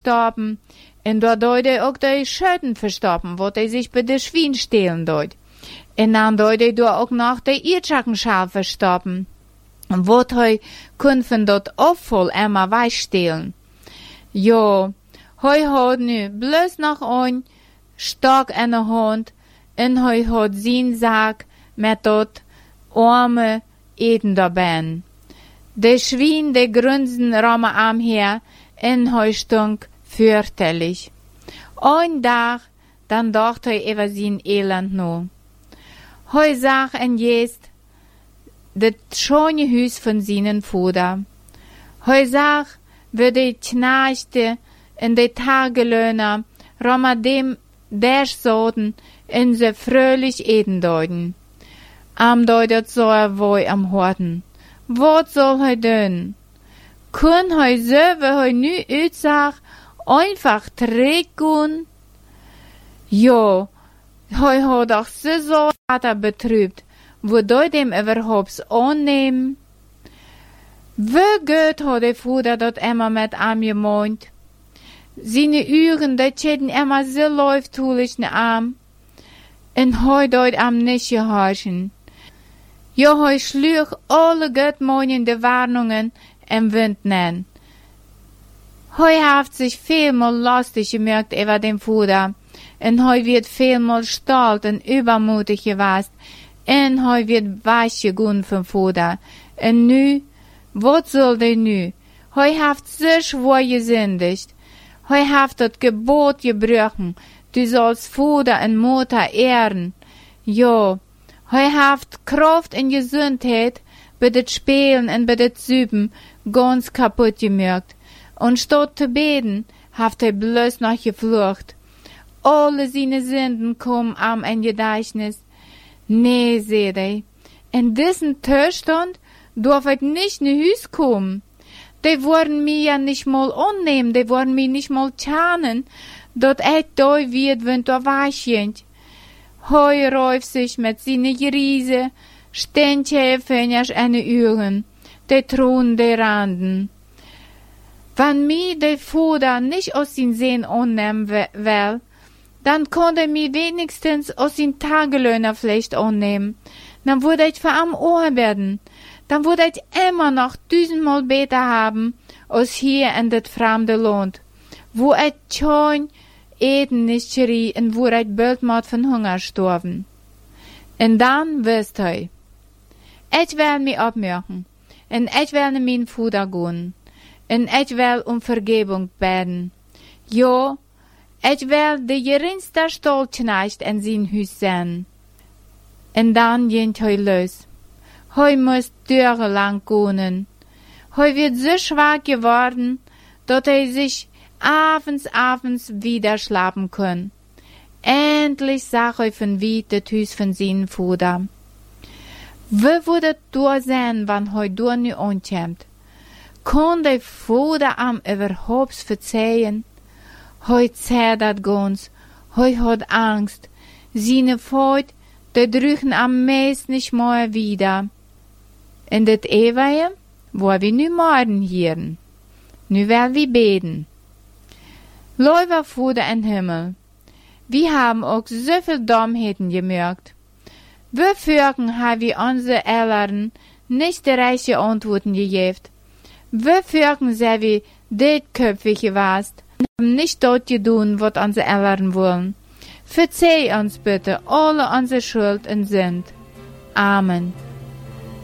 verstorben, en doordat hij ook de Schöten verstorben, wat hij zich bij de Schwien stelen doet. En dan doet hij door ook nog de Iertschakenschaal verstorben, wat hij kon van dat afval immer wegstelen. Jo, hij had nu bloß nog een stok in de hand, en hij had zijn zak met dat arme eten daarbij. De Schwien, de grunzen rammen am her, en hij stunk fürchterlich. Ein Tag, dann dacht hij über sein Elend no. Hij zag en jest det schöne Hüs von seinen Vater. Hij zag, wie die Knechte en de Tagelöhner rammen dem der soden en ze fröhlich eten deuten. Am deutet so woi am Horten. Wat soll hij doen? Kun hij so, wie hij nu uitzag, einfach trägen? Jo, hij had doch so Vater betrübt, wodurch dem überhaupt annehmen? Wie gut hat der Vater dat immer mit am gemeint? Seine Uhren, dat schäden immer so läuftulich ne Arm. En hij deut am nicht gehorchen. Jo, hij schlug alle goedmeinende Warnungen im Wind nen. Hij heeft sich vielmal lustig gemerkt über den Vater, en hij wird vielmal stolz en übermutig gewesen, en hij wird weggegangen vom Vater. En nu, wat soll der nu? Hij heeft so schwor gesündigt. Hij heeft dat Gebot gebrochen, du sollst Vater en Mutter ehren. Jo, hij heeft Kraft en Gesundheit bei det Spielen en bei det Süben ganz kaputt gemerkt. Und statt zu beten, heeft hij bloß noch geflucht. Alle seine Sünden kommen am ein Gedächtnis. Nee, seht hij, in diesen Zustand darf ich nicht in Hüs kommen. Die wollen mir ja nicht mal annehmen, die wollen mir nicht mal tjanen, dat ich da wird, wenn da weichend. Heu räuft sich mit seine Riese, ständige Fingers an die Augen, die Thron der Randen. Wenn mir der Vater nicht aus den Sehen annehmen will, dann konnte mir wenigstens aus den Tagelöhner vielleicht annehmen. Dann würde ich für am Ohr werden. Dann würde ich immer noch 1000-mal besser haben, als hier in das fremde Land, wo ich schon eten nicht schrie und wo ich bald mal von Hunger storben. Und dann wirst du, ich will mich abmachen, und ich will in meinen Vater gehen, und ich will Vergebung beten. Ja, ich will der geringste Stolzknecht in sein Haus sein. Und dann geht er los. Er muss Türe lang gehen. Er wird so schwach geworden, dass er sich abends wieder schlafen kann. Endlich sah er von weit das Haus von seinem Vater. Wie würde er sein, wenn er dort nicht ankommt? Kann der Vater am überhaupt verzeihen? Er zerrt ganz, er hat Angst. Seine Freud, die drücken am meisten nicht mehr wieder. In das Ewige, wo wir nu morgen hören. Nu werden wir beten. Lieber Vater im Himmel, wir haben auch so viel Dummheiten gemerkt. Wofür haben wir unsere Eltern nicht die rechte Antworten gegeben? Wofür sind wir dickköpfig gewesen und haben nicht dort getan, was unsere Eltern wollen? Verzeih uns bitte alle unsere Schuld und Sünd. Amen.